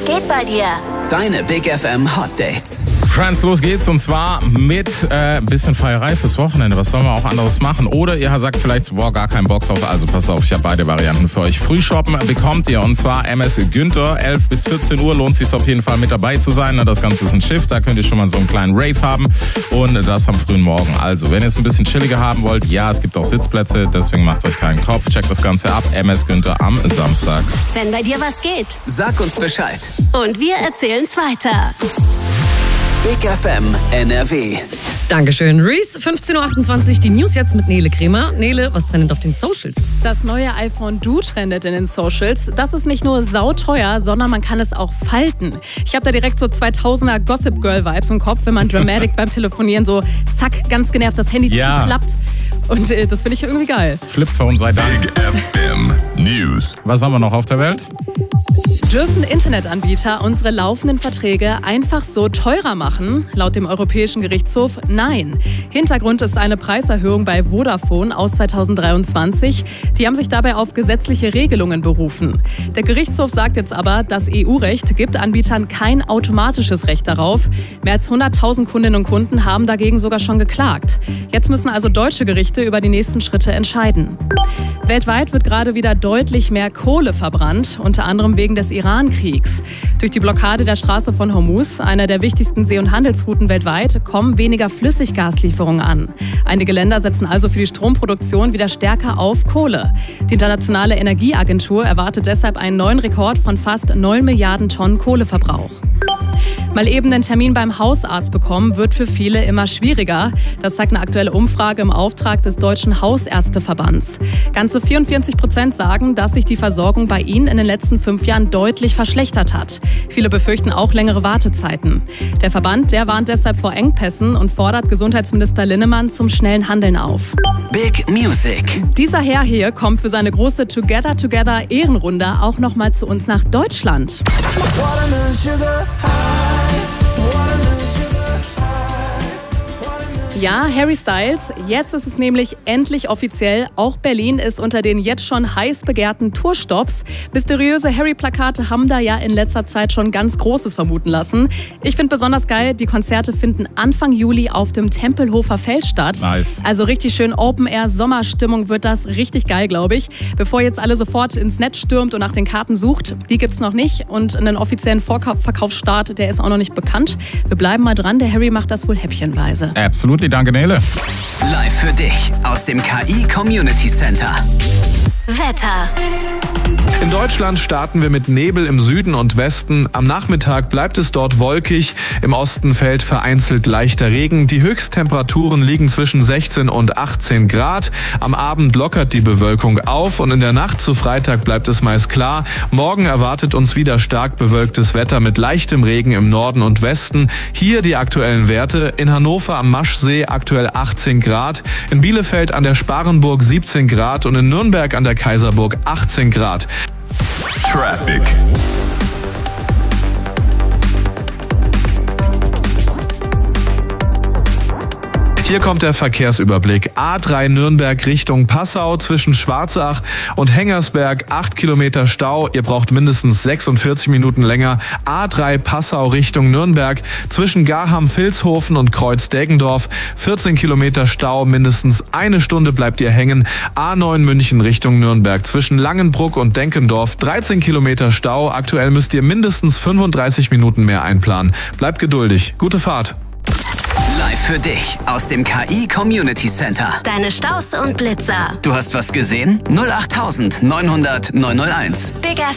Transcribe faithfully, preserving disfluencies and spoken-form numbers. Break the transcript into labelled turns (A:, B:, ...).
A: Was geht bei dir?
B: Deine Big F M Hot Dates.
C: Friends, los geht's, und zwar mit äh, ein bisschen Feierei fürs Wochenende. Was sollen wir auch anderes machen? Oder ihr sagt vielleicht, boah, gar keinen Bock drauf. Also pass auf, ich habe beide Varianten für euch. Frühshoppen bekommt ihr, und zwar M S Günther. elf bis vierzehn Uhr lohnt sich auf jeden Fall mit dabei zu sein. Das Ganze ist ein Schiff, da könnt ihr schon mal so einen kleinen Rave haben. Und das am frühen Morgen. Also, wenn ihr es ein bisschen chilliger haben wollt, ja, es gibt auch Sitzplätze. Deswegen macht euch keinen Kopf. Checkt das Ganze ab. M S Günther am Samstag.
A: Wenn bei dir was geht.
B: Sag uns Bescheid.
A: Und wir erzählen's weiter.
B: Big F M N R W.
D: Dankeschön, Reese. fünfzehn Uhr achtundzwanzig, die News jetzt mit Nele Kremer. Nele, was trendet auf den Socials?
E: Das neue iPhone Duo trendet in den Socials. Das ist nicht nur sauteuer, sondern man kann es auch falten. Ich habe da direkt so zweitausender Gossip Girl Vibes im Kopf, wenn man Dramatic beim Telefonieren so zack, ganz genervt das Handy
C: ja.
E: zuklappt. Und äh, das finde ich irgendwie geil.
C: Flipphone sei Dank.
F: Big F M News.
C: Was haben wir noch auf der Welt?
E: Dürfen Internetanbieter unsere laufenden Verträge einfach so teurer machen? Laut dem Europäischen Gerichtshof nein. Hintergrund ist eine Preiserhöhung bei Vodafone aus zweitausenddreiundzwanzig. Die haben sich dabei auf gesetzliche Regelungen berufen. Der Gerichtshof sagt jetzt aber, das E U-Recht gibt Anbietern kein automatisches Recht darauf. Mehr als hunderttausend Kundinnen und Kunden haben dagegen sogar schon geklagt. Jetzt müssen also deutsche Gerichte über die nächsten Schritte entscheiden. Weltweit wird gerade wieder deutlich mehr Kohle verbrannt, unter anderem wegen des Iran-Kriegs. Durch die Blockade der Straße von Hormuz, einer der wichtigsten See- und Handelsrouten weltweit, kommen weniger Flüssiggaslieferungen an. Einige Länder setzen also für die Stromproduktion wieder stärker auf Kohle. Die Internationale Energieagentur erwartet deshalb einen neuen Rekord von fast neun Milliarden Tonnen Kohleverbrauch. Mal eben einen Termin beim Hausarzt bekommen, wird für viele immer schwieriger. Das zeigt eine aktuelle Umfrage im Auftrag des Deutschen Hausärzteverbands. Ganze vierundvierzig Prozent sagen, dass sich die Versorgung bei ihnen in den letzten fünf Jahren deutlich verschlechtert hat. Viele befürchten auch längere Wartezeiten. Der Verband, der warnt deshalb vor Engpässen und fordert Gesundheitsminister Linnemann zum schnellen Handeln auf.
B: Big Music.
E: Dieser Herr hier kommt für seine große Together Together Ehrenrunde auch noch mal zu uns nach Deutschland. Ja, Harry Styles, jetzt ist es nämlich endlich offiziell. Auch Berlin ist unter den jetzt schon heiß begehrten Tourstops. Mysteriöse Harry-Plakate haben da ja in letzter Zeit schon ganz Großes vermuten lassen. Ich finde besonders geil, die Konzerte finden Anfang Juli auf dem Tempelhofer Feld statt.
C: Nice.
E: Also richtig schön Open-Air-Sommerstimmung wird das. Richtig geil, glaube ich. Bevor jetzt alle sofort ins Netz stürmt und nach den Karten sucht, die gibt's noch nicht. Und einen offiziellen Vorverkaufsstart, der ist auch noch nicht bekannt. Wir bleiben mal dran, der Harry macht das wohl häppchenweise.
C: Absolut. Danke, Nele.
B: Live für dich aus dem K I Community Center.
A: Wetter.
G: In Deutschland starten wir mit Nebel im Süden und Westen. Am Nachmittag bleibt es dort wolkig. Im Osten fällt vereinzelt leichter Regen. Die Höchsttemperaturen liegen zwischen sechzehn und achtzehn Grad. Am Abend lockert die Bewölkung auf und in der Nacht zu Freitag bleibt es meist klar. Morgen erwartet uns wieder stark bewölktes Wetter mit leichtem Regen im Norden und Westen. Hier die aktuellen Werte. In Hannover am Maschsee aktuell achtzehn Grad. In Bielefeld an der Sparenburg siebzehn Grad und in Nürnberg an der Kaiserburg achtzehn Grad.
F: Traffic.
G: Hier kommt der Verkehrsüberblick. A drei Nürnberg Richtung Passau zwischen Schwarzach und Hengersberg, acht Kilometer Stau. Ihr braucht mindestens sechsundvierzig Minuten länger. A drei Passau Richtung Nürnberg zwischen Garham-Vilshofen und Kreuz-Deggendorf, vierzehn Kilometer Stau, mindestens eine Stunde bleibt ihr hängen. A neun München Richtung Nürnberg zwischen Langenbruck und Denkendorf, dreizehn Kilometer Stau. Aktuell müsst ihr mindestens fünfunddreißig Minuten mehr einplanen. Bleibt geduldig. Gute Fahrt.
B: Live für dich aus dem K I Community Center.
A: Deine Staus und Blitzer.
B: Du hast was gesehen? null acht neunhundert neunhunderteins.
A: Big